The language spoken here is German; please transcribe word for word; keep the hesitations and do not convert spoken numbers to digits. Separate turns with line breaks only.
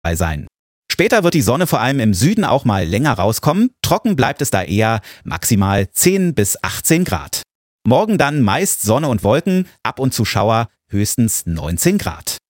sein. Später wird die Sonne vor allem im Süden auch mal länger rauskommen. Trocken bleibt es da eher maximal zehn bis achtzehn Grad. Morgen dann meist Sonne und Wolken, ab und zu Schauer, höchstens neunzehn Grad.